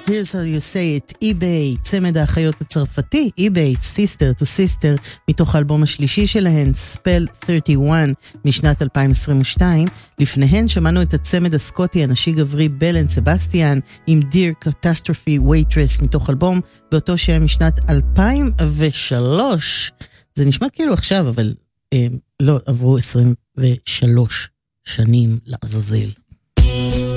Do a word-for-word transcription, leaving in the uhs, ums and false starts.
Here's how you say it, eBay, צמד האחיות הצרפתי, eBay, sister to sister, מתוך האלבום השלישי שלהן, Spell שלושים ואחת, משנת אלפיים עשרים ושתיים. לפניהן שמענו את הצמד הסקוטי הנשי גברי בלן סבסטיאן, עם Dear Catastrophe Waitress, מתוך אלבום באותו שם משנת אלפיים ושלוש. זה נשמע כאילו עכשיו, אבל אה, לא, עברו עשרים ושלוש שנים לעזאזל.